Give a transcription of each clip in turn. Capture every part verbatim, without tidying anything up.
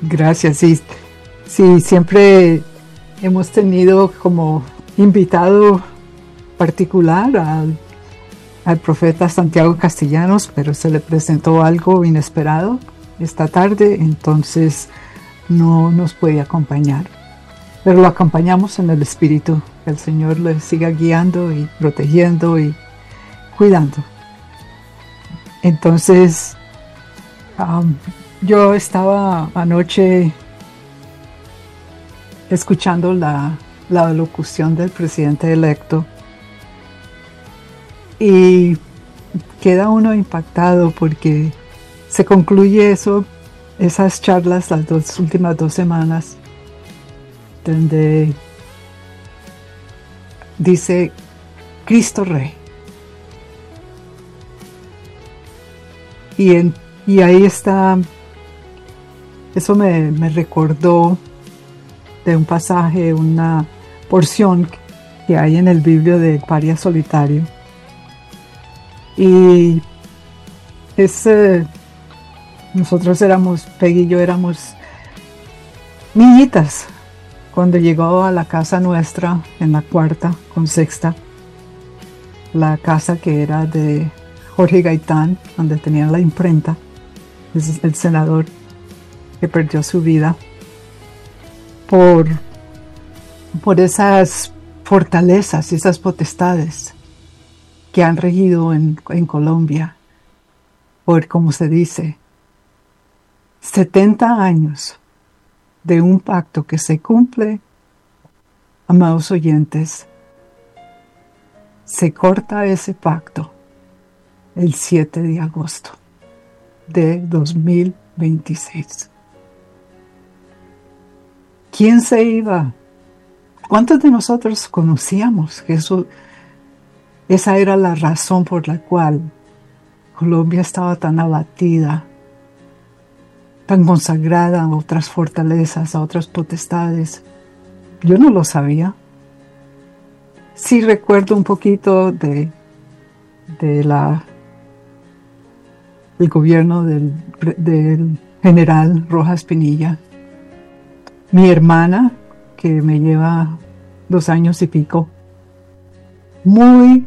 Gracias. Sí, sí, siempre hemos tenido como invitado particular al, al profeta Santiago Castellanos, pero se le presentó algo inesperado esta tarde, entonces no nos puede acompañar. Pero lo acompañamos en el Espíritu, que el Señor le siga guiando y protegiendo y cuidando. Entonces, um, yo estaba anoche escuchando la, la locución del presidente electo y queda uno impactado porque se concluye eso, esas charlas las dos últimas dos semanas, donde dice Cristo Rey. Y, en, y ahí está, eso me, me recordó de un pasaje, una porción que hay en el Biblio de Paria Solitario. Y es, eh, nosotros éramos, Peggy y yo éramos niñitas cuando llegó a la casa nuestra en la cuarta con sexta, la casa que era de Jorge Gaitán, donde tenían la imprenta, es el senador que perdió su vida por, por esas fortalezas y esas potestades que han regido en, en Colombia, por, como se dice, setenta años de un pacto que se cumple, amados oyentes. Se corta ese pacto el siete de agosto de dos mil veintiséis. ¿Quién se iba? ¿Cuántos de nosotros conocíamos que eso, esa era la razón por la cual Colombia estaba tan abatida, tan consagrada a otras fortalezas, a otras potestades? Yo no lo sabía. Sí recuerdo un poquito de, de la, el gobierno del, del general Rojas Pinilla. Mi hermana, que me lleva dos años y pico, muy,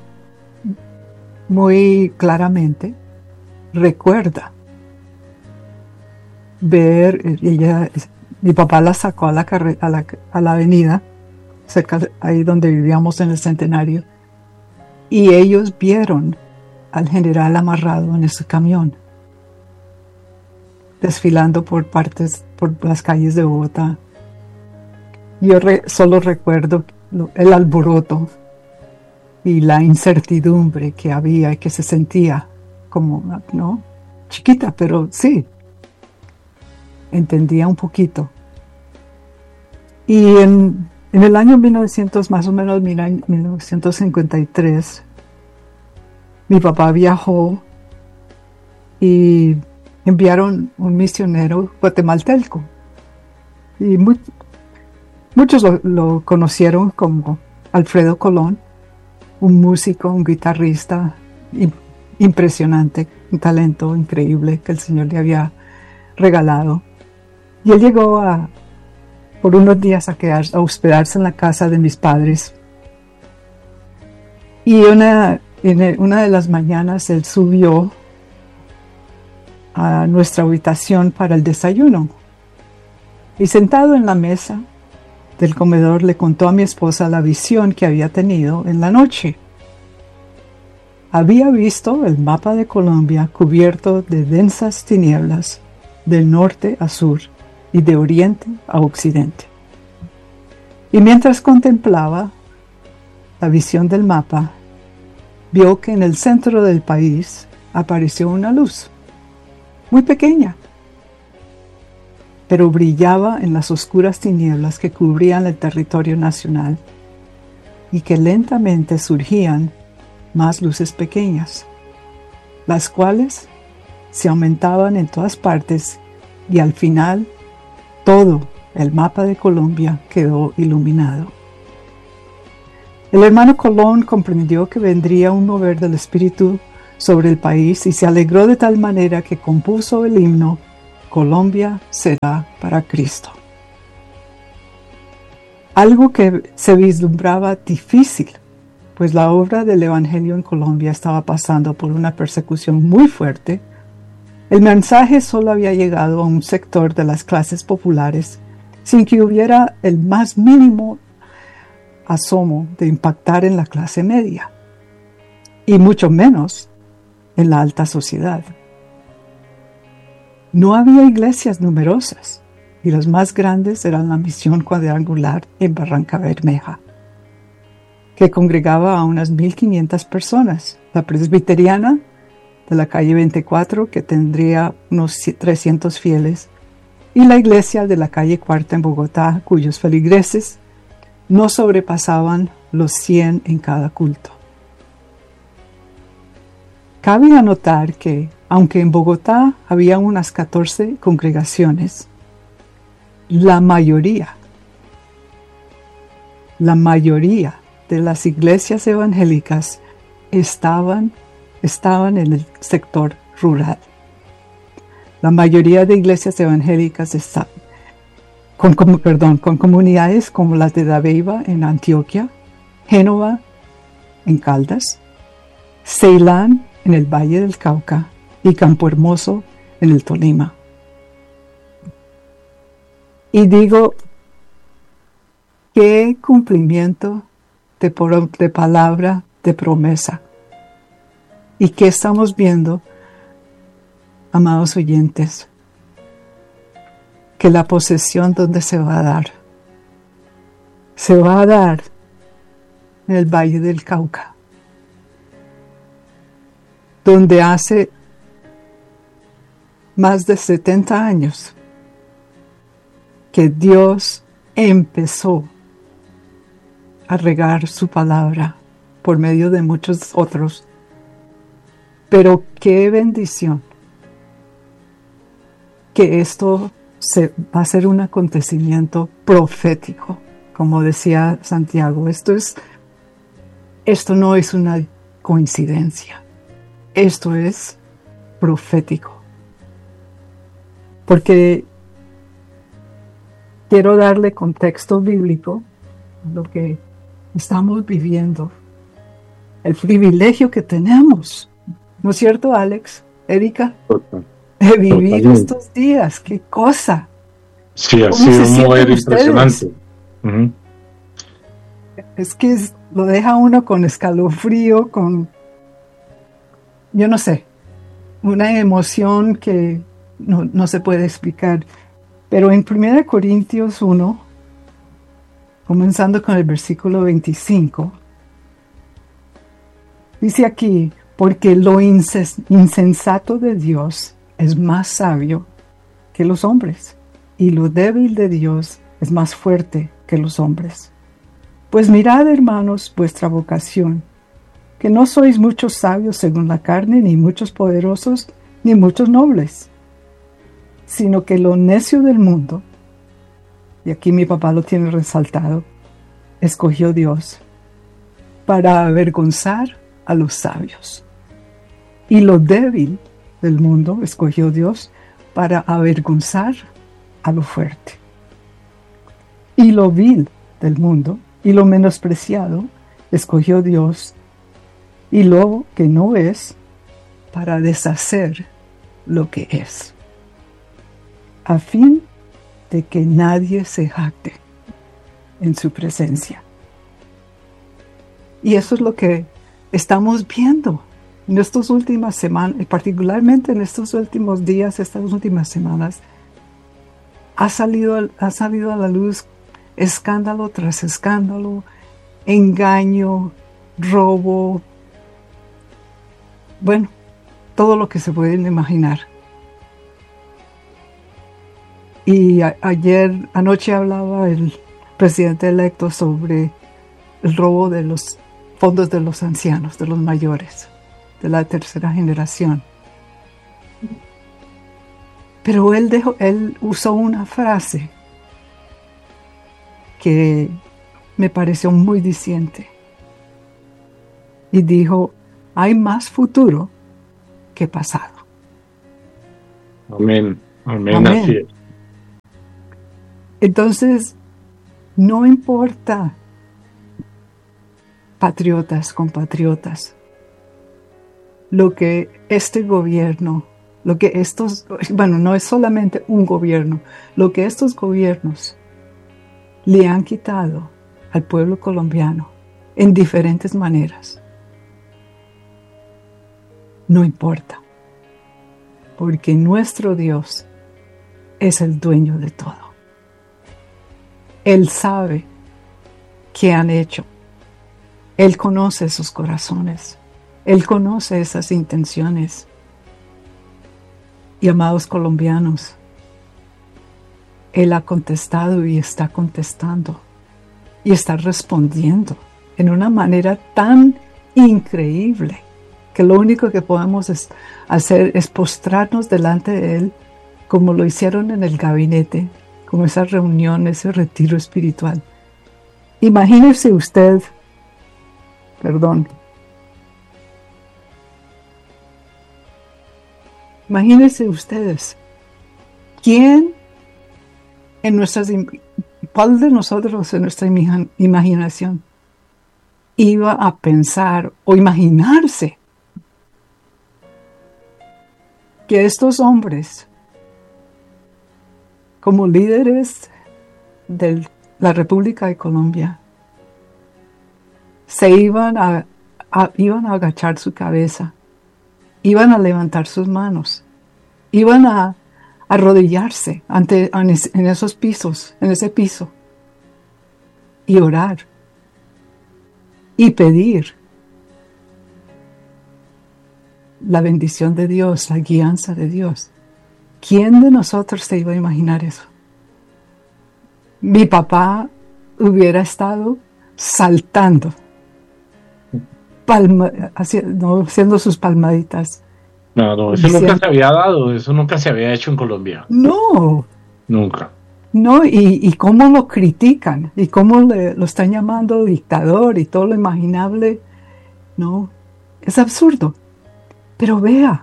muy claramente recuerda ver, ella, mi papá la sacó a la, carre, a la, a la avenida, cerca de ahí donde vivíamos en el Centenario, y ellos vieron al general amarrado en ese camión, desfilando por partes, por las calles de Bogotá. Yo re, solo recuerdo lo, el alboroto y la incertidumbre que había y que se sentía como, ¿no? Chiquita, pero sí, entendía un poquito. Y en, en el año mil novecientos, más o menos mil novecientos cincuenta y tres, mi papá viajó y enviaron un misionero guatemalteco. Y muy, muchos lo, lo conocieron como Alfredo Colón, un músico, un guitarrista impresionante, un talento increíble que el Señor le había regalado. Y él llegó a, por unos días a, quedar, a hospedarse en la casa de mis padres. Y una, en el, una de las mañanas él subió a nuestra habitación para el desayuno. Y sentado en la mesa del comedor le contó a mi esposa la visión que había tenido en la noche. Había visto el mapa de Colombia cubierto de densas tinieblas del norte a sur y de oriente a occidente. Y mientras contemplaba la visión del mapa, vio que en el centro del país apareció una luz, muy pequeña, pero brillaba en las oscuras tinieblas que cubrían el territorio nacional y que lentamente surgían más luces pequeñas, las cuales se aumentaban en todas partes y al final todo el mapa de Colombia quedó iluminado. El hermano Colón comprendió que vendría un mover del Espíritu sobre el país y se alegró de tal manera que compuso el himno Colombia será para Cristo. Algo que se vislumbraba difícil, pues la obra del Evangelio en Colombia estaba pasando por una persecución muy fuerte. El mensaje solo había llegado a un sector de las clases populares sin que hubiera el más mínimo asomo de impactar en la clase media, y mucho menos en la alta sociedad. No había iglesias numerosas, y las más grandes eran la Misión Cuadrangular en Barranca Bermeja, que congregaba a unas mil quinientas personas, la Presbiteriana de la calle veinticuatro, que tendría unos trescientos fieles, y la iglesia de la calle Cuarta en Bogotá, cuyos feligreses no sobrepasaban los cien en cada culto. Cabe anotar que, aunque en Bogotá había unas catorce congregaciones, la mayoría, la mayoría de las iglesias evangélicas estaban, estaban en el sector rural. La mayoría de iglesias evangélicas estaban con, con, perdón, con comunidades como las de Dabeiba en Antioquia, Génova en Caldas, Ceilán en el Valle del Cauca y Campo Hermoso en el Tolima. Y digo, qué cumplimiento de, de palabra, de promesa. ¿Y qué estamos viendo, amados oyentes? Que la posesión, ¿dónde se va a dar? Se va a dar en el Valle del Cauca, donde hace más de setenta años que Dios empezó a regar su palabra por medio de muchos otros. Pero qué bendición que esto se, va a ser un acontecimiento profético, como decía Santiago. Esto es, esto no es una coincidencia. Esto es profético. Porque quiero darle contexto bíblico a lo que estamos viviendo. El privilegio que tenemos, ¿no es cierto, Alex? Erika, Total, de vivir totalmente. estos días. ¡Qué cosa! Sí, ha ¿Cómo sido se un sienten mover ustedes? impresionante. Ujú. Es que es- lo deja uno con escalofrío, con, yo no sé, una emoción que no, no se puede explicar. Pero en primera Corintios uno, comenzando con el versículo veinticinco, dice aquí, porque lo inses- insensato de Dios es más sabio que los hombres, y lo débil de Dios es más fuerte que los hombres. Pues mirad, hermanos, vuestra vocación, que no sois muchos sabios según la carne, ni muchos poderosos, ni muchos nobles, sino que lo necio del mundo, y aquí mi papá lo tiene resaltado, escogió Dios para avergonzar a los sabios. Y lo débil del mundo escogió Dios para avergonzar a lo fuerte. Y lo vil del mundo y lo menospreciado escogió Dios, y lo que no es, para deshacer lo que es, a fin de que nadie se jacte en su presencia. Y eso es lo que estamos viendo en estas últimas semanas, particularmente en estos últimos días, estas últimas semanas. Ha salido, ha salido a la luz escándalo tras escándalo, engaño, robo, bueno, todo lo que se pueden imaginar. Y a, ayer, anoche hablaba el presidente electo sobre el robo de los fondos de los ancianos, de los mayores, de la tercera generación. Pero él, dejó, él usó una frase que me pareció muy diciente. Y dijo, hay más futuro que pasado. Amén, Amén, así Amén. es. Entonces, no importa, patriotas, compatriotas, lo que este gobierno, lo que estos, bueno, no es solamente un gobierno, lo que estos gobiernos le han quitado al pueblo colombiano en diferentes maneras. No importa, porque nuestro Dios es el dueño de todo. Él sabe qué han hecho. Él conoce sus corazones. Él conoce esas intenciones. Y amados colombianos, Él ha contestado y está contestando y está respondiendo en una manera tan increíble que lo único que podemos es hacer es postrarnos delante de Él como lo hicieron en el gabinete, como esa reunión, ese retiro espiritual. Imagínese usted, perdón, imagínense ustedes, ¿quién en nuestras, cuál de nosotros en nuestra imaginación iba a pensar o imaginarse que estos hombres, como líderes de la República de Colombia, se iban a, a, iban a agachar su cabeza, iban a levantar sus manos, iban a arrodillarse ante, en esos pisos, en ese piso, y orar, y pedir la bendición de Dios, la guianza de Dios? ¿Quién de nosotros se iba a imaginar eso? Mi papá hubiera estado saltando, palma, haciendo, haciendo sus palmaditas. No, no, eso diciendo, nunca se había dado, eso nunca se había hecho en Colombia. No. Nunca. No, y, y cómo lo critican, y cómo le, lo están llamando dictador y todo lo imaginable. No, es absurdo. Pero vea,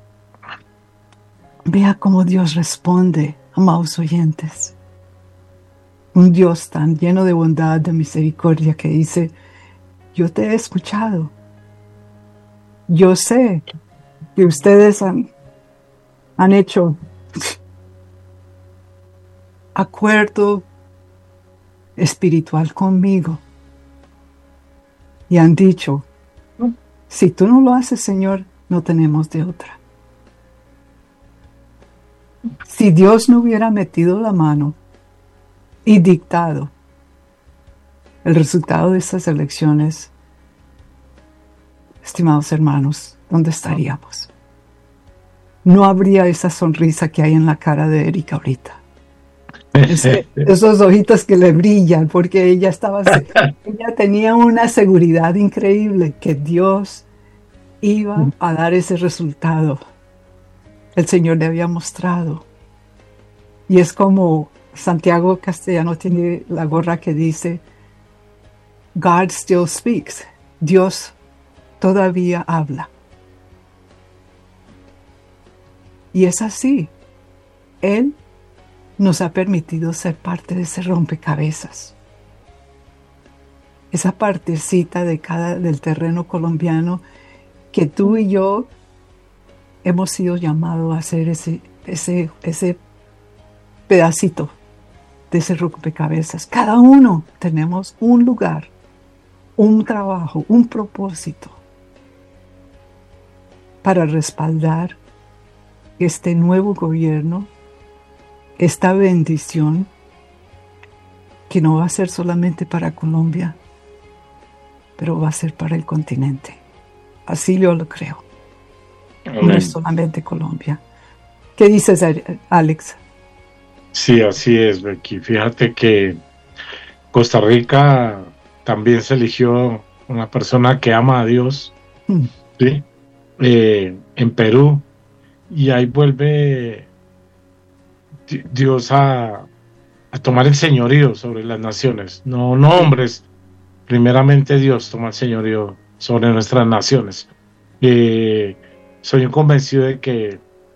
vea cómo Dios responde, amados oyentes. Un Dios tan lleno de bondad, de misericordia, que dice: yo te he escuchado. Yo sé que ustedes han, han hecho acuerdo espiritual conmigo y han dicho: si tú no lo haces, Señor, no tenemos de otra. Si Dios no hubiera metido la mano y dictado el resultado de estas elecciones, estimados hermanos, ¿dónde estaríamos? No habría esa sonrisa que hay en la cara de Erika ahorita. Ese, esos ojitos que le brillan, porque ella estaba, ella tenía una seguridad increíble que Dios iba a dar ese resultado. El Señor le había mostrado. Y es como Santiago Castellano tiene la gorra que dice: God still speaks. Dios todavía habla. Y es así. Él nos ha permitido ser parte de ese rompecabezas. Esa partecita de cada, del terreno colombiano que tú y yo hemos sido llamados a hacer ese, ese, ese pedacito de ese rompecabezas. Cada uno tenemos un lugar, un trabajo, un propósito para respaldar este nuevo gobierno, esta bendición que no va a ser solamente para Colombia, pero va a ser para el continente. Así yo lo creo. Amén. No es solamente Colombia. ¿Qué dices, Alex? Sí, así es, Becky. Fíjate que Costa Rica también se eligió una persona que ama a Dios, mm. ¿sí? Eh, en Perú, y ahí vuelve Dios a, a tomar el señorío sobre las naciones. No, no hombres, primeramente Dios toma el señorío sobre nuestras naciones. Eh, soy convencido de que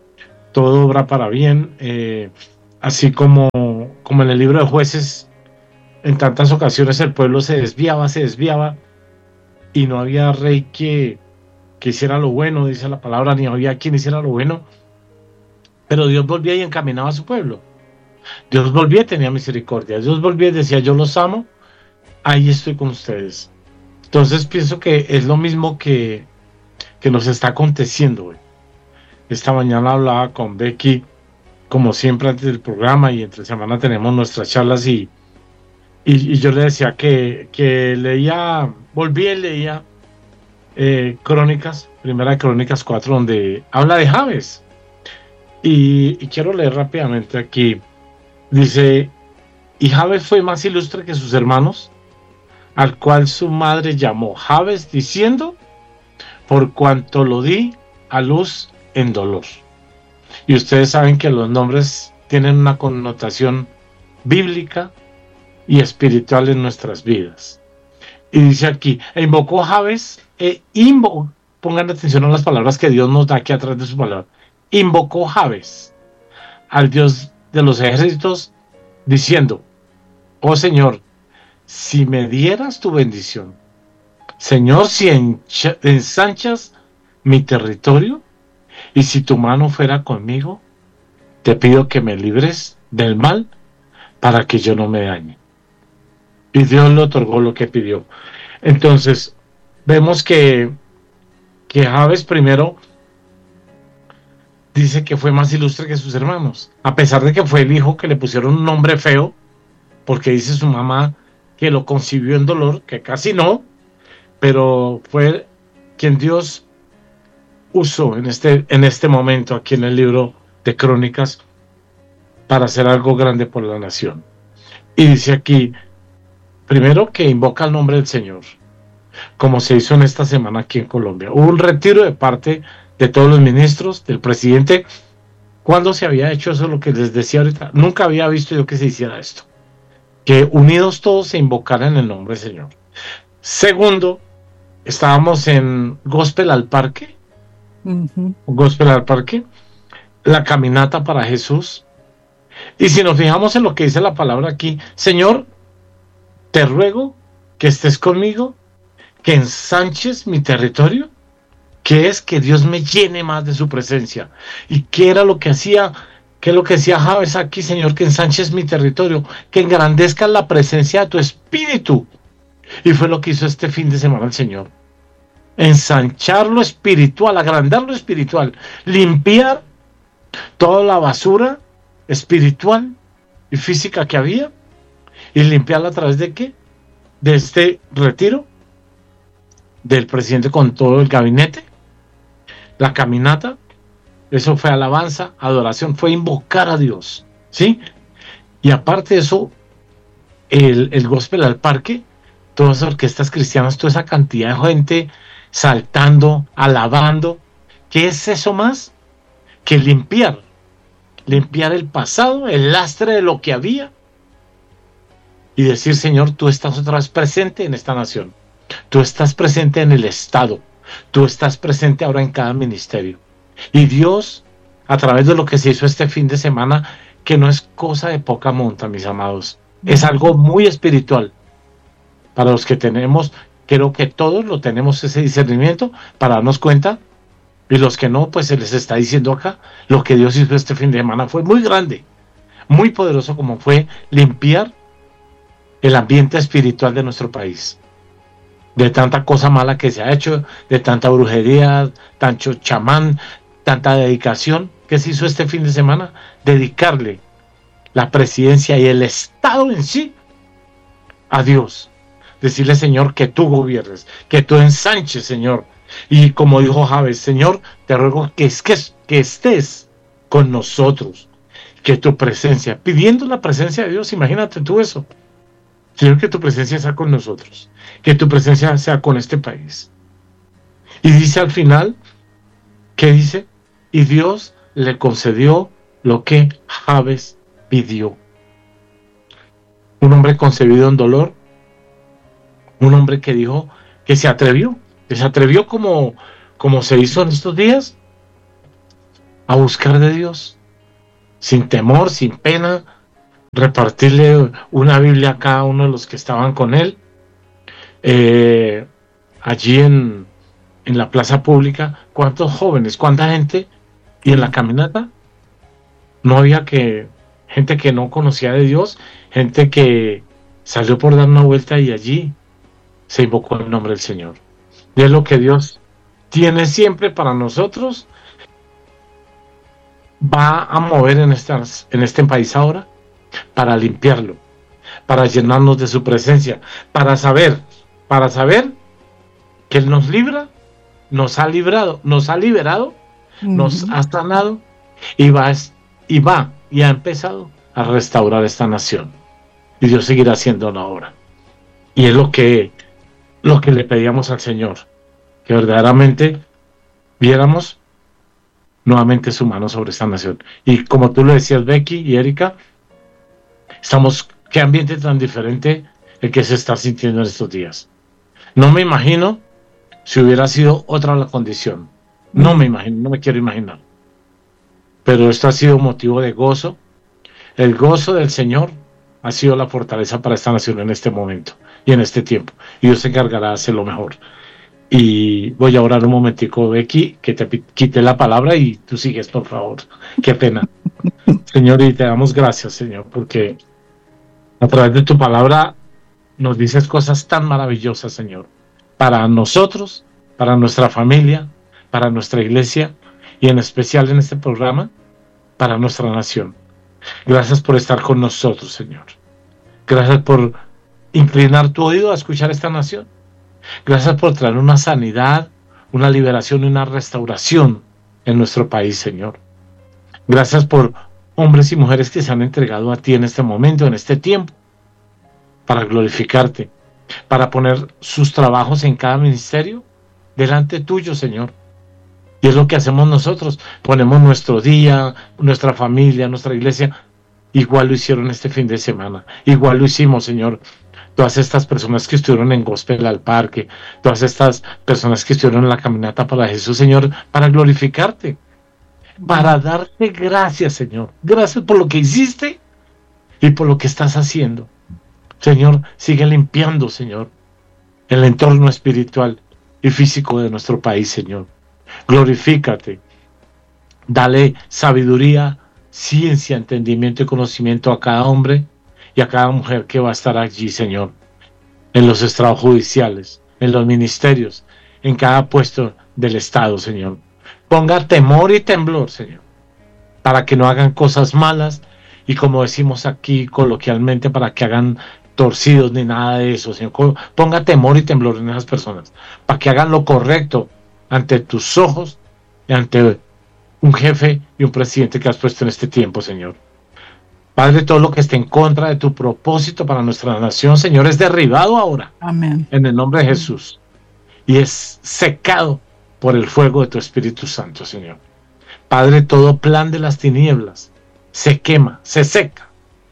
todo obra para bien, eh, así como, como en el libro de Jueces, en tantas ocasiones el pueblo se desviaba, se desviaba, y no había rey que, que hiciera lo bueno, dice la palabra, ni había quien hiciera lo bueno, pero Dios volvía y encaminaba a su pueblo. Dios volvía y tenía misericordia. Dios volvía y decía, yo los amo, ahí estoy con ustedes. Entonces pienso que es lo mismo que, que nos está aconteciendo hoy. Esta mañana hablaba con Becky, como siempre antes del programa, y entre semana tenemos nuestras charlas, y, y, y yo le decía que, que leía, volví y leía eh, Crónicas, primera de Crónicas cuatro, donde habla de Jabes. Y, y quiero leer rápidamente aquí. Dice, y Jabes fue más ilustre que sus hermanos, al cual su madre llamó Jabes, diciendo, por cuanto lo di a luz en dolor. Y ustedes saben que los nombres tienen una connotación bíblica y espiritual en nuestras vidas. Y dice aquí, e invocó Jabes, e invo, pongan atención a las palabras que Dios nos da aquí atrás de su palabra. Invocó Jabes al Dios de los ejércitos, diciendo, oh Señor, si me dieras tu bendición, Señor, si encha, ensanchas mi territorio, y si tu mano fuera conmigo, te pido que me libres del mal para que yo no me dañe. Y Dios le otorgó lo que pidió. Entonces, vemos que, que Jabes primero dice que fue más ilustre que sus hermanos, a pesar de que fue el hijo que le pusieron un nombre feo, porque dice su mamá que lo concibió en dolor, que casi no, pero fue quien Dios usó en este, en este momento aquí en el libro de Crónicas para hacer algo grande por la nación. Y dice aquí, primero que invoca el nombre del Señor, como se hizo en esta semana aquí en Colombia. Hubo un retiro de parte de todos los ministros, del presidente. ¿Cuándo se había hecho eso? Lo que les decía ahorita, nunca había visto yo que se hiciera esto, que unidos todos se invocaran el nombre del Señor. Segundo, estábamos en Gospel al Parque, uh-huh. Gospel al Parque, la caminata para Jesús. Y si nos fijamos en lo que dice la palabra aquí, Señor, te ruego que estés conmigo, que ensanches mi territorio, que es que Dios me llene más de su presencia. ¿Y qué era lo que hacía? ¿Qué es lo que decía Jabes aquí, Señor? Que ensanches mi territorio, que engrandezcas la presencia de tu espíritu. Y fue lo que hizo este fin de semana el Señor. Ensanchar lo espiritual, agrandar lo espiritual, limpiar toda la basura espiritual y física que había, y limpiarla a través de qué? De este retiro del presidente con todo el gabinete, la caminata. Eso fue alabanza, adoración, fue invocar a Dios, ¿sí? Y aparte de eso, el, el Gospel al Parque, todas las orquestas cristianas, toda esa cantidad de gente saltando, alabando. ¿Qué es eso más? Que limpiar, limpiar el pasado, el lastre de lo que había, y decir, Señor, tú estás otra vez presente en esta nación, tú estás presente en el Estado, tú estás presente ahora en cada ministerio. Y Dios, a través de lo que se hizo este fin de semana, que no es cosa de poca monta, mis amados, es algo muy espiritual. Para los que tenemos, creo que todos lo tenemos ese discernimiento para darnos cuenta, y los que no, pues se les está diciendo acá, lo que Dios hizo este fin de semana fue muy grande, muy poderoso, como fue limpiar el ambiente espiritual de nuestro país. De tanta cosa mala que se ha hecho, de tanta brujería, tanto chamán, tanta dedicación que se hizo este fin de semana, dedicarle la presidencia y el Estado en sí a Dios. Decirle, Señor, que tú gobiernes, que tú ensanches, Señor. Y como dijo Jabes, Señor, te ruego que, es, que, que estés con nosotros, que tu presencia, pidiendo la presencia de Dios, imagínate tú eso. Señor, que tu presencia sea con nosotros, que tu presencia sea con este país. Y dice al final, ¿qué dice? Y Dios le concedió lo que Jabes pidió. Un hombre concebido en dolor, un hombre que dijo que se atrevió, que se atrevió como, como se hizo en estos días, a buscar de Dios, sin temor, sin pena, repartirle una Biblia a cada uno de los que estaban con él, eh, allí en, en la plaza pública. ¿Cuántos jóvenes, cuánta gente? Y en la caminata no había que gente que no conocía de Dios, gente que salió por dar una vuelta y allí se invocó el nombre del Señor. Y es lo que Dios tiene siempre para nosotros. Va a mover en, estas, en este país ahora para limpiarlo, para llenarnos de su presencia, para saber, para saber que Él nos libra, nos ha librado, nos ha liberado, uh-huh. nos ha sanado y va, y va y ha empezado a restaurar esta nación. Y Dios seguirá haciéndolo ahora. Y es lo que, lo que le pedíamos al Señor, que verdaderamente viéramos nuevamente su mano sobre esta nación. Y como tú lo decías, Becky y Erika, estamos, qué ambiente tan diferente el que se está sintiendo en estos días. No me imagino si hubiera sido otra la condición. No me imagino, no me quiero imaginar. Pero esto ha sido motivo de gozo. El gozo del Señor ha sido la fortaleza para esta nación en este momento y en este tiempo. Y Dios se encargará de hacer lo mejor. Y voy a orar un momentico, Becky, que te quite la palabra y tú sigues, por favor. Qué pena. Señor, y te damos gracias, Señor, porque a través de tu palabra nos dices cosas tan maravillosas, Señor, para nosotros, para nuestra familia, para nuestra iglesia y en especial en este programa, para nuestra nación. Gracias por estar con nosotros, Señor. Gracias por inclinar tu oído a escuchar esta nación. Gracias por traer una sanidad, una liberación y una restauración en nuestro país, Señor. Gracias por hombres y mujeres que se han entregado a ti en este momento, en este tiempo, para glorificarte, para poner sus trabajos en cada ministerio delante tuyo, Señor. Y es lo que hacemos nosotros. Ponemos nuestro día, nuestra familia, nuestra iglesia. Igual lo hicieron este fin de semana. Igual lo hicimos, Señor. Todas estas personas que estuvieron en Gospel al Parque, todas estas personas que estuvieron en la caminata para Jesús, Señor, para glorificarte, para darte gracias, Señor. Gracias por lo que hiciste y por lo que estás haciendo. Señor, sigue limpiando, Señor, el entorno espiritual y físico de nuestro país, Señor. Glorifícate. Dale sabiduría, ciencia, entendimiento y conocimiento a cada hombre y a cada mujer que va a estar allí, Señor, en los estrados judiciales, en los ministerios, en cada puesto del Estado, Señor. Ponga temor y temblor, Señor, para que no hagan cosas malas y, como decimos aquí coloquialmente, para que hagan torcidos ni nada de eso, Señor. Ponga temor y temblor en esas personas, para que hagan lo correcto ante tus ojos y ante un jefe y un presidente que has puesto en este tiempo, Señor. Padre, todo lo que esté en contra de tu propósito para nuestra nación, Señor, es derribado ahora. Amén. En el nombre de Jesús. Y es secado por el fuego de tu Espíritu Santo, Señor. Padre, todo plan de las tinieblas se quema, se seca.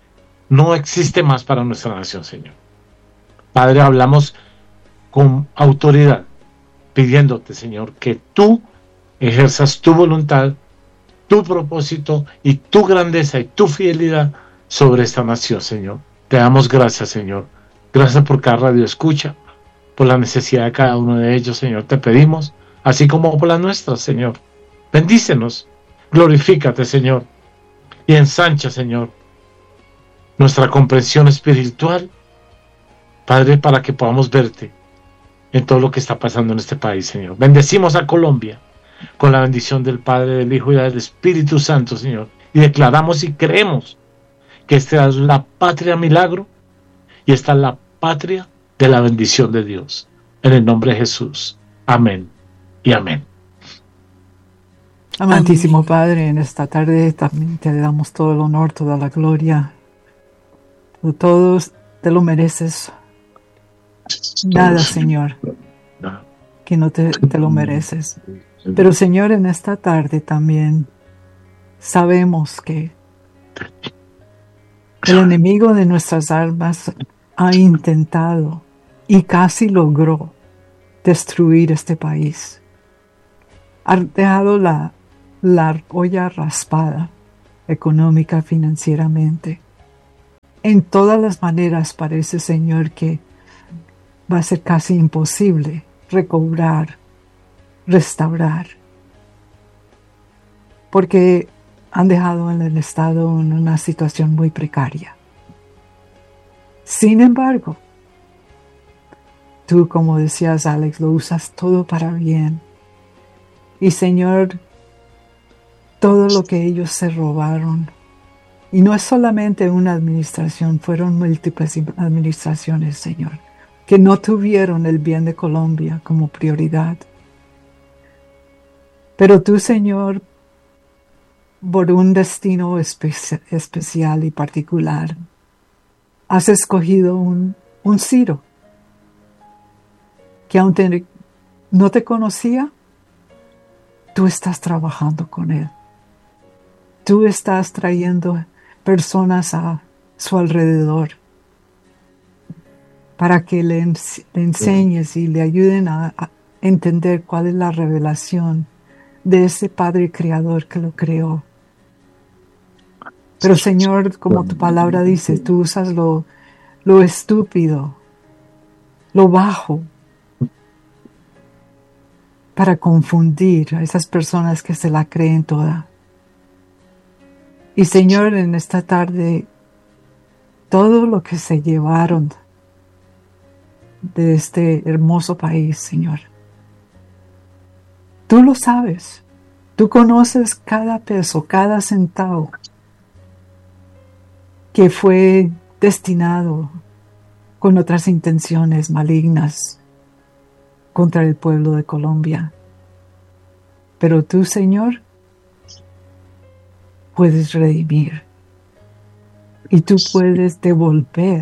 No existe más para nuestra nación, Señor. Padre, hablamos con autoridad, pidiéndote, Señor, que tú ejerzas tu voluntad, tu propósito y tu grandeza y tu fidelidad sobre esta nación, Señor. Te damos gracias, Señor. Gracias por cada radio escucha, por la necesidad de cada uno de ellos, Señor. Te pedimos, así como por las nuestras, Señor. Bendícenos, glorifícate, Señor, y ensancha, Señor, nuestra comprensión espiritual, Padre, para que podamos verte en todo lo que está pasando en este país, Señor. Bendecimos a Colombia con la bendición del Padre, del Hijo y del Espíritu Santo, Señor. Y declaramos y creemos que esta es la patria milagro y esta es la patria de la bendición de Dios. En el nombre de Jesús. Amén y amén. Amantísimo Padre, en esta tarde también te damos todo el honor, toda la gloria. Tú todos te lo mereces. Nada, Señor, que no te, te lo mereces. Pero, Señor, en esta tarde también sabemos que el enemigo de nuestras almas ha intentado y casi logró destruir este país. Ha dejado la, la olla raspada, económica, financieramente. En todas las maneras parece, Señor, que va a ser casi imposible recobrar, restaurar, porque han dejado en el Estado en una situación muy precaria. Sin embargo, tú, como decías, Alex, lo usas todo para bien. Y, Señor, todo lo que ellos se robaron, y no es solamente una administración, fueron múltiples administraciones, Señor, que no tuvieron el bien de Colombia como prioridad. Pero tú, Señor, por un destino espe- especial y particular, has escogido un, un Ciro, que aunque no te conocía, tú estás trabajando con él. Tú estás trayendo personas a su alrededor para que le, ens- le enseñes y le ayuden a, a entender cuál es la revelación de ese Padre Creador que lo creó. Pero, Señor, como tu palabra dice, tú usas lo, lo estúpido, lo bajo, para confundir a esas personas que se la creen toda. Y, Señor, en esta tarde, todo lo que se llevaron de este hermoso país, Señor, tú lo sabes. Tú conoces cada peso, cada centavo que fue destinado con otras intenciones malignas contra el pueblo de Colombia. Pero tú, Señor, puedes redimir y tú puedes devolver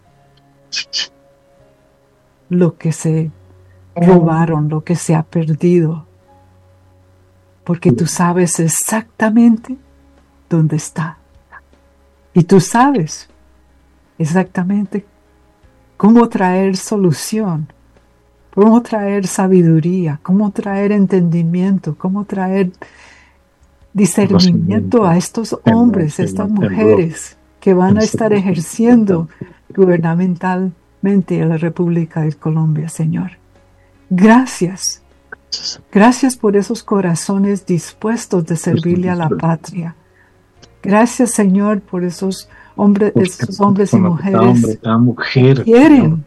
lo que se robaron, lo que se ha perdido, porque tú sabes exactamente dónde está. Y tú sabes exactamente cómo traer solución, cómo traer sabiduría, cómo traer entendimiento, cómo traer discernimiento a estos hombres, a estas mujeres que van a estar ejerciendo gubernamentalmente en la República de Colombia, Señor. Gracias. Gracias por esos corazones dispuestos de servirle a la patria. Gracias, Señor, por esos hombres, esos hombres y mujeres que quieren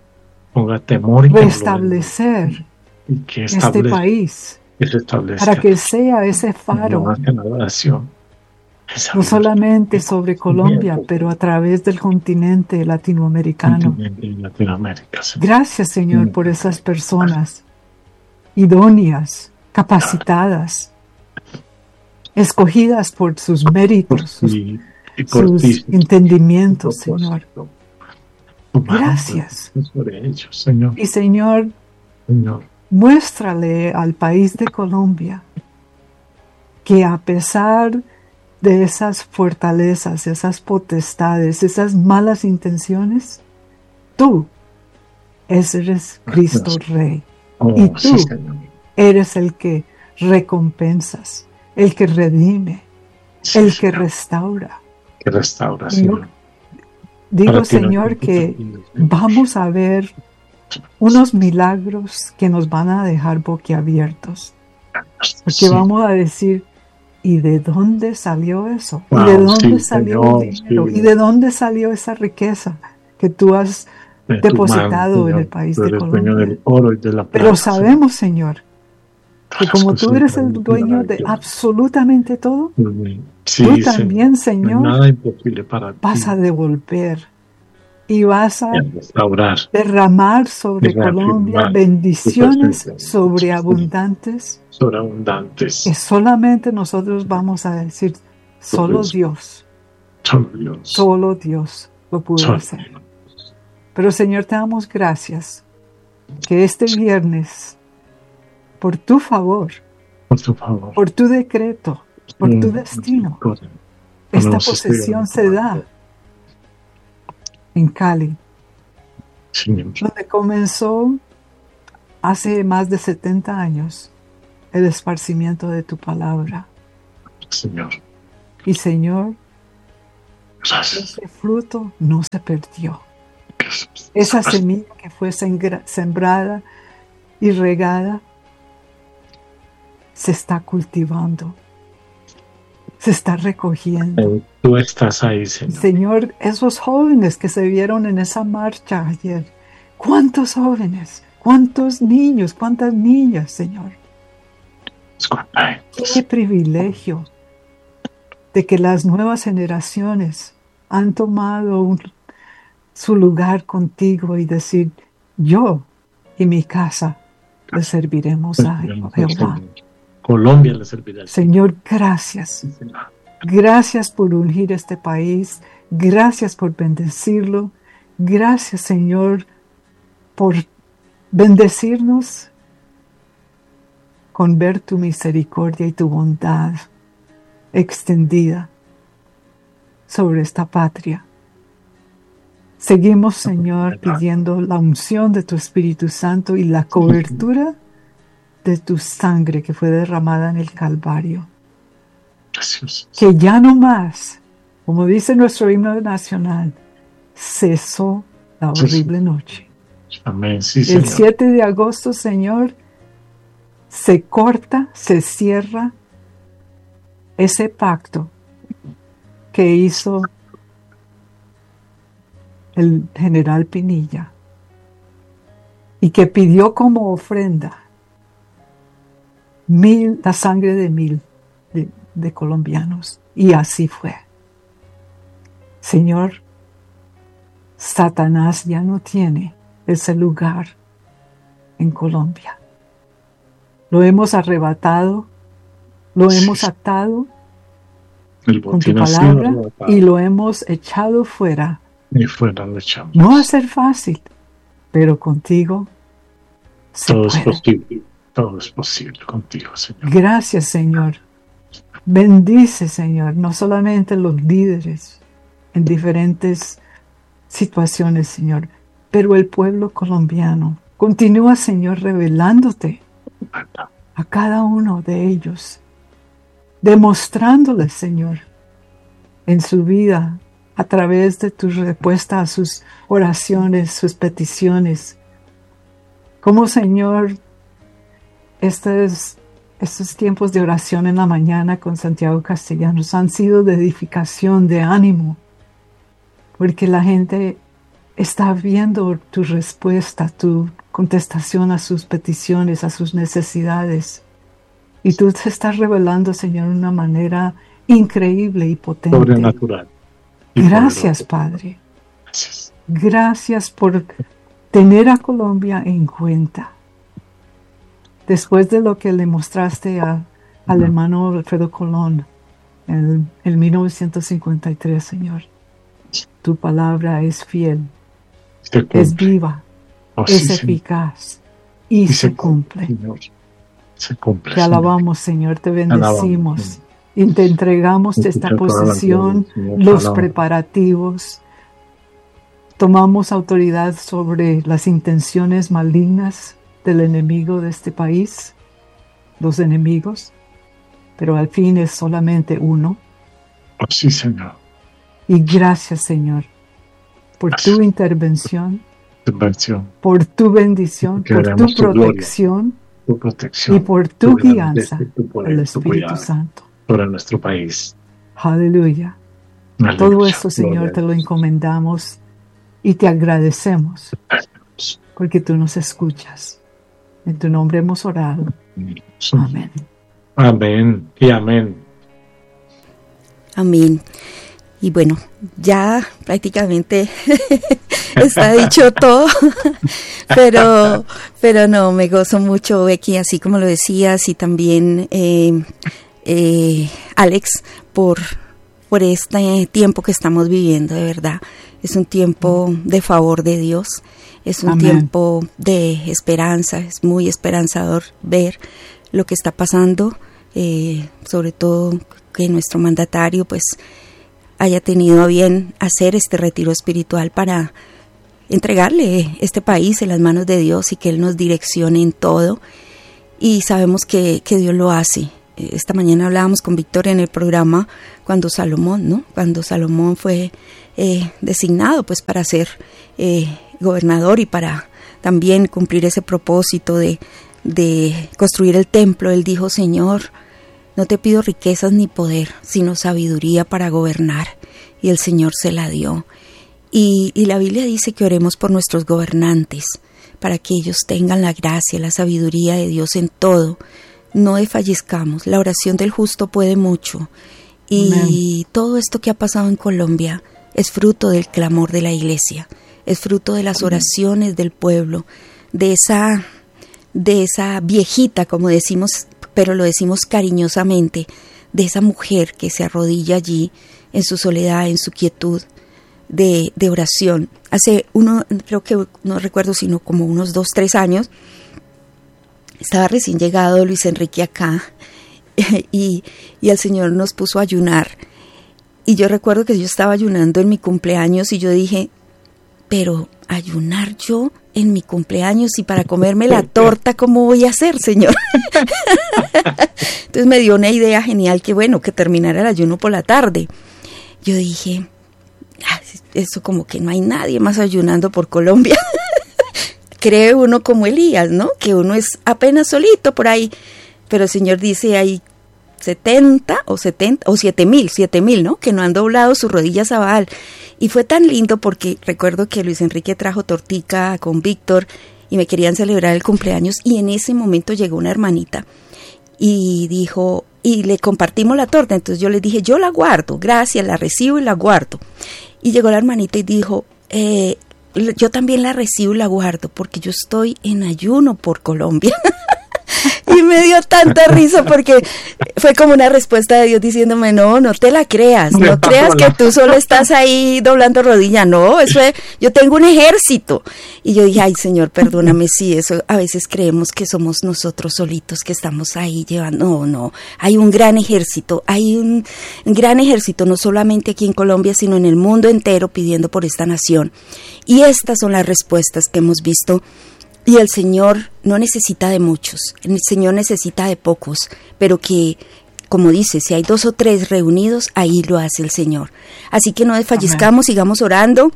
restablecer este país para que sea ese faro, no solamente sobre Colombia, pero a través del continente latinoamericano. Gracias, Señor, por esas personas idóneas, capacitadas, escogidas por sus méritos, sus, sus entendimientos, Señor. Gracias. Y, Señor, muéstrale al país de Colombia que a pesar de esas fortalezas, esas potestades, esas malas intenciones, tú eres Cristo Rey. Oh, y tú sí, eres el que recompensas, el que redime, sí, el Señor. que restaura. Que restaura, Y yo Señor. digo, Para ti no hay Señor, que imposibles. vamos a ver unos milagros que nos van a dejar boquiabiertos. Porque Sí. vamos a decir, ¿y de dónde salió eso? ¿Y Wow, de dónde sí, salió Señor, el dinero? sí. ¿Y de dónde salió esa riqueza que tú has De tu depositado mano, en el Señor. país Tú de eres dueño Colombia? del oro y de la plata. Pero sabemos, Señor, que Señor. como Las tú cosas eres el dueño de maravillosas. absolutamente todo, Sí, tú Señor. también, No hay Señor, nada imposible para vas ti. a devolver y vas a Restaurar derramar y sobre Colombia reafirmar tu bendiciones presencia. sobreabundantes Sobreabundantes. que solamente nosotros vamos a decir, solo Dios, Solo Dios. solo Dios lo pudo Solo hacer. Dios. Pero, Señor, te damos gracias que este viernes, por tu favor, Por tu favor. por tu decreto, por tu Mm, destino, por- esta ponemos posesión este- se da en Cali, Señor. donde comenzó hace más de setenta años el esparcimiento de tu palabra. Señor. Y Señor, Gracias. ese fruto no se perdió. Esa semilla que fue sembrada y regada se está cultivando, se está recogiendo. Tú estás ahí, Señor. Señor, esos jóvenes que se vieron en esa marcha ayer, ¿cuántos jóvenes? ¿Cuántos niños? ¿Cuántas niñas, Señor? Qué privilegio de que las nuevas generaciones han tomado un, su lugar contigo y decir, yo y mi casa le serviremos a Jehová. Colombia le servirá. Señor, gracias. Gracias por ungir este país. Gracias por bendecirlo. Gracias, Señor, por bendecirnos con ver tu misericordia y tu bondad extendida sobre esta patria. Seguimos, Señor, pidiendo la unción de tu Espíritu Santo y la cobertura de tu sangre que fue derramada en el Calvario. Gracias. Que ya no más, como dice nuestro himno nacional, cesó la horrible noche. Amén. Sí, Señor. El siete de agosto, Señor, se corta, se cierra ese pacto que hizo el general Pinilla y que pidió como ofrenda mil, la sangre de mil de, de colombianos. Y así fue. Señor, Satanás ya no tiene ese lugar en Colombia. Lo hemos arrebatado, lo Sí. hemos atado El con tu botín ha sido palabra arrebatado. y lo hemos echado fuera. Y fuera lo echamos. No va a ser fácil, pero contigo se Todo es puede. posible. Todo es posible contigo, Señor. Gracias, Señor. Bendice, Señor, no solamente los líderes en diferentes situaciones, Señor, pero el pueblo colombiano. Continúa, Señor, revelándote a cada uno de ellos, demostrándoles, Señor, en su vida, a través de tu respuesta a sus oraciones, sus peticiones. Como, Señor, estos, estos tiempos de oración en la mañana con Santiago Castellanos han sido de edificación, de ánimo, porque la gente está viendo tu respuesta, tu contestación a sus peticiones, a sus necesidades. Y tú te estás revelando, Señor, de una manera increíble y potente. Sobrenatural. Y Gracias, poderoso. Padre. Gracias. Gracias por tener a Colombia en cuenta. Después de lo que le mostraste a, al hermano Alfredo Colón en, en mil novecientos cincuenta y tres, Señor, tu palabra es fiel, Se cumple. es viva, Oh, es sí, Señor. eficaz y, Y se cumple. Señor. Se cumple. Te Señor. alabamos, Señor, te alabamos, bendecimos Señor. y te entregamos Te esta escucho toda la posesión, gloria, Señor. los Alabamos. preparativos. Tomamos autoridad sobre las intenciones malignas del enemigo de este país, los enemigos, pero al fin es solamente uno. Oh, sí, Señor. Y gracias, Señor, por Gracias. tu intervención, Intervención, por tu bendición, Que por tu veremos tu gloria. protección tu protección. y por tu grandeza, guianza tu poder, del tu Espíritu cuidado Santo. sobre nuestro país. Aleluya. Aleluya. Todo esto, Señor, Gloria te a lo Dios. encomendamos y te agradecemos porque tú nos escuchas. En tu nombre hemos orado. Amén. Amén y amén. Amén. Y bueno, ya prácticamente está dicho todo, pero, pero no, me gozo mucho, Becky, así como lo decías, y también eh, eh, Alex, por, por este tiempo que estamos viviendo, de verdad. Es un tiempo de favor de Dios, es un Amén. tiempo de esperanza, es muy esperanzador ver lo que está pasando, eh, sobre todo que nuestro mandatario pues haya tenido a bien hacer este retiro espiritual para entregarle este país en las manos de Dios y que Él nos direccione en todo. Y sabemos que, que Dios lo hace. esta mañana hablábamos con Víctor en el programa cuando Salomón, ¿no? Cuando Salomón fue eh, designado pues para ser eh, gobernador y para también cumplir ese propósito de, de construir el templo. Él dijo: Señor, no te pido riquezas ni poder, sino sabiduría para gobernar. Y el Señor se la dio. Y, y la Biblia dice que oremos por nuestros gobernantes, para que ellos tengan la gracia, la sabiduría de Dios en todo. No desfallezcamos, la oración del justo puede mucho. Y Amén. Todo esto que ha pasado en Colombia es fruto del clamor de la iglesia, es fruto de las oraciones del pueblo, de esa, de esa viejita, como decimos, pero lo decimos cariñosamente, de esa mujer que se arrodilla allí en su soledad, en su quietud de, de oración. Hace uno, creo que no recuerdo, sino como unos dos, tres años, estaba recién llegado Luis Enrique acá y, y el Señor nos puso a ayunar. Y yo recuerdo que yo estaba ayunando en mi cumpleaños y yo dije, pero ayunar yo en mi cumpleaños y para comerme la torta, ¿cómo voy a hacer, Señor? Entonces me dio una idea genial que bueno, que terminara el ayuno por la tarde. Yo dije, ah, eso como que no hay nadie más ayunando por Colombia. Cree uno como Elías, ¿no? Que uno es apenas solito por ahí. Pero el Señor dice, hay setenta o setenta o siete mil, siete mil, ¿no? Que no han doblado sus rodillas a Baal. Y fue tan lindo porque recuerdo que Luis Enrique trajo tortica con Víctor y me querían celebrar el cumpleaños y en ese momento llegó una hermanita y dijo, y le compartimos la torta. Entonces yo le dije, yo la guardo, gracias, la recibo y la guardo. Y llegó la hermanita y dijo, eh, yo también la recibo y la guardo porque yo estoy en ayuno por Colombia. Y me dio tanta risa porque fue como una respuesta de Dios diciéndome, no, no te la creas, no creas que tú solo estás ahí doblando rodilla, no, eso es, yo tengo un ejército. Y yo dije, ay Señor, perdóname si eso, a veces creemos que somos nosotros solitos que estamos ahí llevando, no, no, hay un gran ejército, hay un, un gran ejército, no solamente aquí en Colombia, sino en el mundo entero pidiendo por esta nación. Y estas son las respuestas que hemos visto. Y el Señor no necesita de muchos, el Señor necesita de pocos, pero que, como dice, si hay dos o tres reunidos, ahí lo hace el Señor. Así que no desfallezcamos, sigamos orando,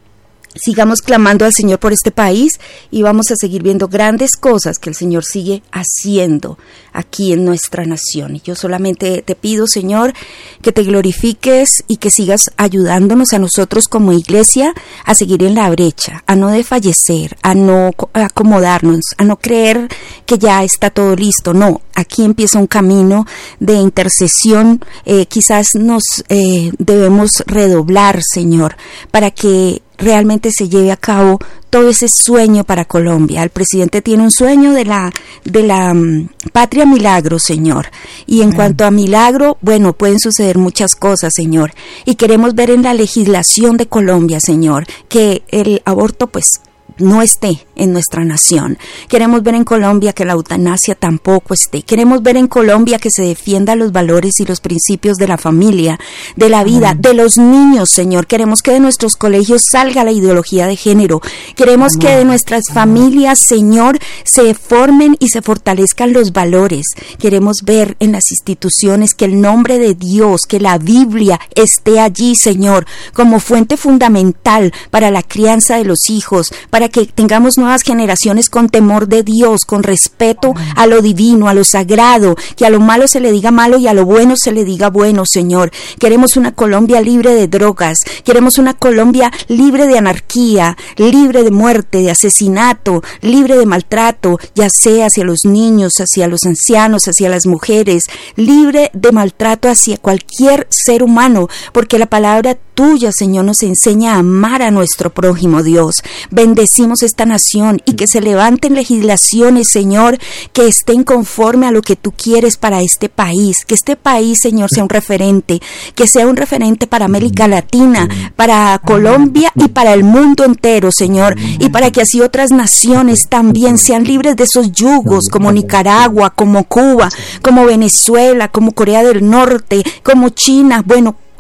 sigamos clamando al Señor por este país y vamos a seguir viendo grandes cosas que el Señor sigue haciendo aquí en nuestra nación. Y yo solamente te pido, Señor, que te glorifiques y que sigas ayudándonos a nosotros como iglesia a seguir en la brecha, a no desfallecer, a no acomodarnos, a no creer que ya está todo listo. No, aquí empieza un camino de intercesión. Eh, quizás nos eh, debemos redoblar, Señor, para que realmente se lleve a cabo todo ese sueño para Colombia. El presidente tiene un sueño de la de la um, patria milagro, Señor. Y en Amén. Cuanto a milagro, bueno, pueden suceder muchas cosas, Señor. Y queremos ver en la legislación de Colombia, Señor, que el aborto, pues, no esté en nuestra nación. Queremos ver en Colombia que la eutanasia tampoco esté. Queremos ver en Colombia que se defienda los valores y los principios de la familia, de la vida, Amén. De los niños, Señor. Queremos que de nuestros colegios salga la ideología de género. Queremos Amén. Que de nuestras familias, Señor, se formen y se fortalezcan los valores. Queremos ver en las instituciones que el nombre de Dios, que la Biblia esté allí, Señor, como fuente fundamental para la crianza de los hijos, para que tengamos nuevas generaciones con temor de Dios, con respeto Amén. A lo divino, a lo sagrado, que a lo malo se le diga malo y a lo bueno se le diga bueno, Señor. Queremos una Colombia libre de drogas, queremos una Colombia libre de anarquía, libre de muerte, de asesinato, libre de maltrato, ya sea hacia los niños, hacia los ancianos, hacia las mujeres, libre de maltrato hacia cualquier ser humano, porque la palabra tuya, Señor, nos enseña a amar a nuestro prójimo, Dios. Bendecimos esta nación y que se levanten legislaciones, Señor, que estén conforme a lo que tú quieres para este país. Que este país, Señor, sea un referente, que sea un referente para América Latina, para Colombia y para el mundo entero, Señor. Y para que así otras naciones también sean libres de esos yugos, como Nicaragua, como Cuba, como Venezuela, como Corea del Norte, como China, bueno,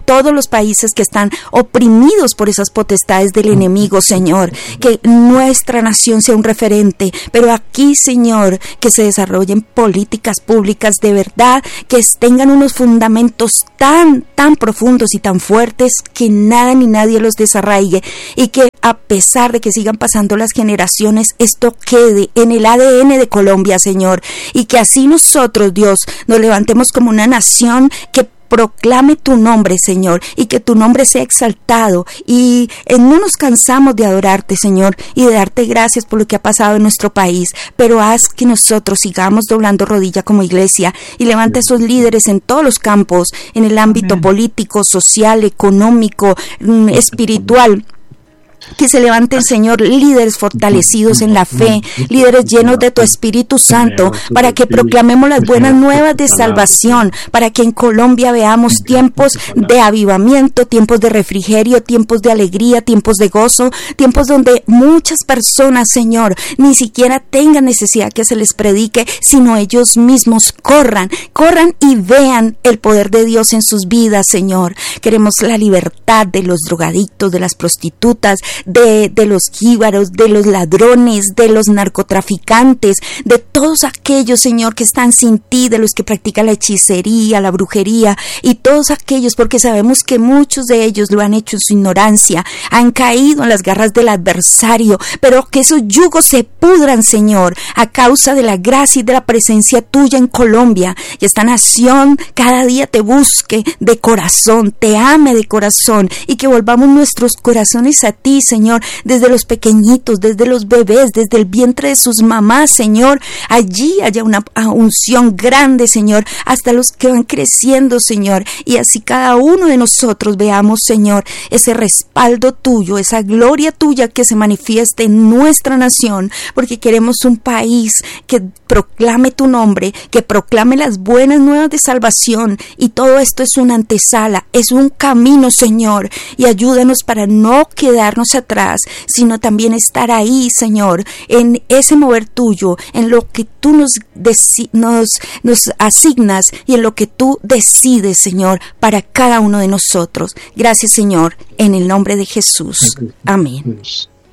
todos los países que están oprimidos por esas potestades del enemigo, Señor, que nuestra nación sea un referente, pero aquí, Señor, que se desarrollen políticas públicas de verdad, que tengan unos fundamentos tan, tan profundos y tan fuertes que nada ni nadie los desarraigue, y que a pesar de que sigan pasando las generaciones, esto quede en el A D N de Colombia, Señor, y que así nosotros, Dios, nos levantemos como una nación que proclame tu nombre, Señor, y que tu nombre sea exaltado, y eh, no nos cansamos de adorarte, Señor, y de darte gracias por lo que ha pasado en nuestro país, pero haz que nosotros sigamos doblando rodilla como iglesia, y levanta esos líderes en todos los campos, en el ámbito Amén. político, social, económico, espiritual. Que se levanten, Señor, líderes fortalecidos en la fe, líderes llenos de tu Espíritu Santo, para que proclamemos las buenas nuevas de salvación, para que en Colombia veamos tiempos de avivamiento, tiempos de refrigerio, tiempos de alegría, tiempos de gozo, tiempos donde muchas personas, Señor, ni siquiera tengan necesidad que se les predique, sino ellos mismos corran, corran y vean el poder de Dios en sus vidas, Señor. Queremos la libertad de los drogadictos, de las prostitutas, De, de los jíbaros, de los ladrones, de los narcotraficantes, de todos aquellos, Señor, que están sin ti, de los que practican la hechicería, la brujería, y todos aquellos, porque sabemos que muchos de ellos lo han hecho en su ignorancia, han caído en las garras del adversario, pero que esos yugos se pudran, Señor, a causa de la gracia y de la presencia tuya en Colombia, y esta nación cada día te busque de corazón, te ame de corazón, y que volvamos nuestros corazones a ti, Señor, desde los pequeñitos, desde los bebés, desde el vientre de sus mamás, Señor, allí haya una unción grande, Señor, hasta los que van creciendo, Señor, y así cada uno de nosotros veamos, Señor, ese respaldo tuyo, esa gloria tuya que se manifieste en nuestra nación, porque queremos un país que proclame tu nombre, que proclame las buenas nuevas de salvación, y todo esto es una antesala, es un camino, Señor, y ayúdanos para no quedarnos atrás, sino también estar ahí, Señor, en ese mover tuyo, en lo que tú nos, deci- nos, nos asignas y en lo que tú decides, Señor, para cada uno de nosotros. Gracias, Señor, en el nombre de Jesús. Amén.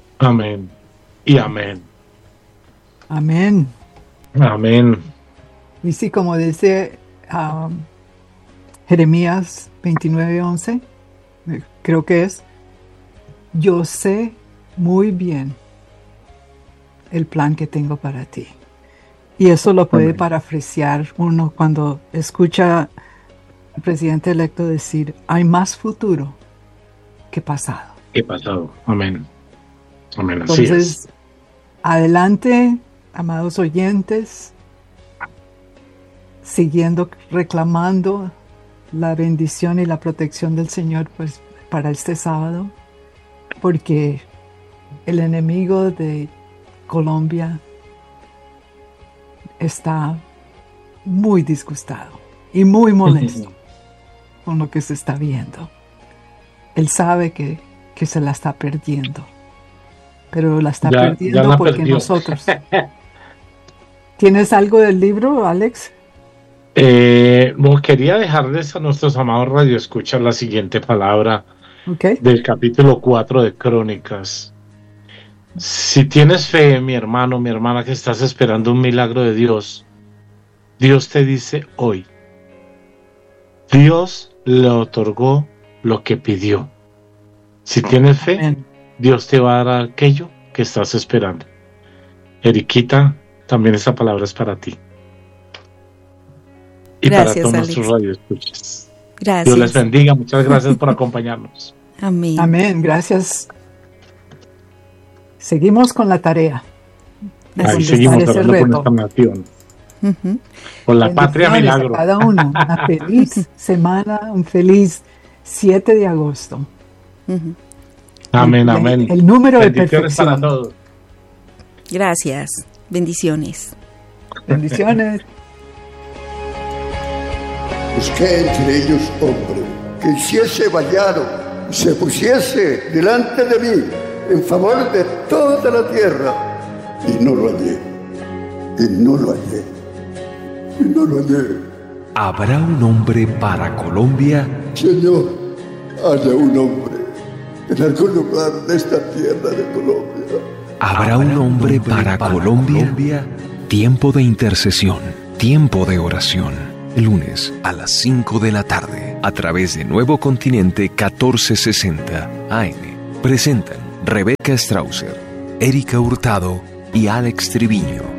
Amén y amén. Amén. Amén. Y sí, como dice um, Jeremías veintinueve once, creo que es, yo sé muy bien el plan que tengo para ti. Y eso lo puede Amén. Parafrasear uno cuando escucha al presidente electo decir, hay más futuro que pasado. Que pasado. Amén. Amén. Así Entonces, es. adelante, amados oyentes, siguiendo reclamando la bendición y la protección del Señor, pues, para este sábado, porque el enemigo de Colombia está muy disgustado y muy molesto con lo que se está viendo. Él sabe que, que se la está perdiendo, pero la está ya, perdiendo ya la porque perdió. Nosotros. ¿Tienes algo del libro, Alex? Eh, no, quería dejarles a nuestros amados radioescuchas la siguiente palabra. Okay. Del capítulo cuatro de Crónicas. Si tienes fe, mi hermano, mi hermana, que estás esperando un milagro de Dios, Dios te dice hoy, Dios le otorgó lo que pidió. Si tienes fe, Amén. Dios te va a dar aquello que estás esperando. Eriquita, también esta palabra es para ti. Y gracias, para todos Alex. Nuestros radioescuchas. Gracias. Dios les bendiga, muchas gracias por acompañarnos. Amén. Amén, gracias. Seguimos con la tarea. Ahí seguimos trabajando por nuestra nación. Uh-huh. Por la patria milagro. A cada uno, una feliz semana, un feliz siete de agosto. Uh-huh. Amén, el, amén. El, el número de perfección. Para todos. Gracias. Bendiciones. Bendiciones. Busqué entre ellos hombre que hiciese vallado y se pusiese delante de mí en favor de toda la tierra, y no lo hallé, y no lo hallé, y no lo hallé. ¿Habrá un hombre para Colombia? Señor, haya un hombre en algún lugar de esta tierra de Colombia. ¿Habrá un hombre para Colombia? Tiempo de intercesión, tiempo de oración. Lunes a las cinco de la tarde, a través de Nuevo Continente catorce sesenta A M. Presentan Rebeca Strausser, Erika Hurtado y Alex Triviño.